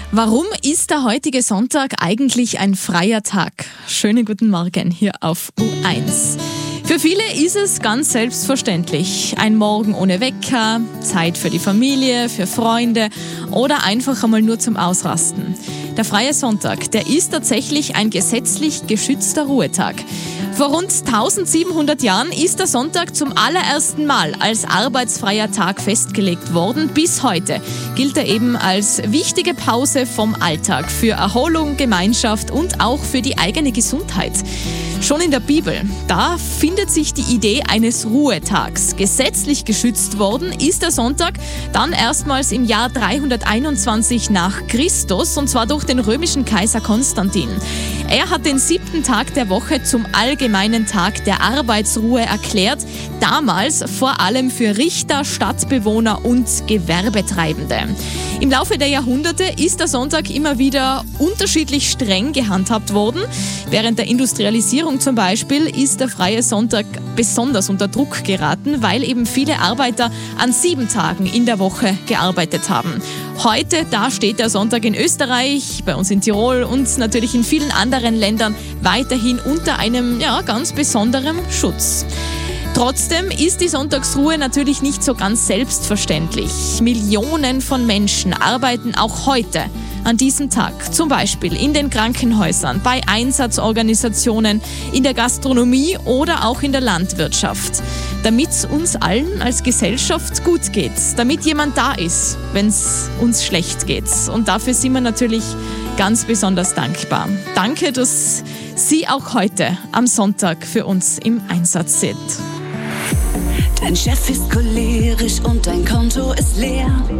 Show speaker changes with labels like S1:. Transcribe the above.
S1: Warum ist der heutige Sonntag eigentlich ein freier Tag? Schönen guten Morgen hier auf U1. Für viele ist es ganz selbstverständlich. Ein Morgen ohne Wecker, Zeit für die Familie, für Freunde oder einfach einmal nur zum Ausrasten. Der freie Sonntag, der ist tatsächlich ein gesetzlich geschützter Ruhetag. Vor rund 1700 Jahren ist der Sonntag zum allerersten Mal als arbeitsfreier Tag festgelegt worden. Bis heute gilt er eben als wichtige Pause vom Alltag für Erholung, Gemeinschaft und auch für die eigene Gesundheit. Schon in der Bibel, da findet sich die Idee eines Ruhetags. Gesetzlich geschützt worden ist der Sonntag dann erstmals im Jahr 321 nach Christus, und zwar durch den römischen Kaiser Konstantin. Er hat den 7. Tag der Woche zum allgemeinen Tag der Arbeitsruhe erklärt, damals vor allem für Richter, Stadtbewohner und Gewerbetreibende. Im Laufe der Jahrhunderte ist der Sonntag immer wieder unterschiedlich streng gehandhabt worden. Während der Industrialisierung zum Beispiel ist der freie Sonntag besonders unter Druck geraten, weil eben viele Arbeiter an 7 Tagen in der Woche gearbeitet haben. Heute, da steht der Sonntag in Österreich, bei uns in Tirol und natürlich in vielen anderen Ländern weiterhin unter einem ganz besonderen Schutz. Trotzdem ist die Sonntagsruhe natürlich nicht so ganz selbstverständlich. Millionen von Menschen arbeiten auch heute an diesem Tag, zum Beispiel in den Krankenhäusern, bei Einsatzorganisationen, in der Gastronomie oder auch in der Landwirtschaft. Damit es uns allen als Gesellschaft gut geht, damit jemand da ist, wenn es uns schlecht geht. Und dafür sind wir natürlich ganz besonders dankbar. Danke, dass Sie auch heute am Sonntag für uns im Einsatz sind.
S2: Dein Chef ist cholerisch und dein Konto ist leer.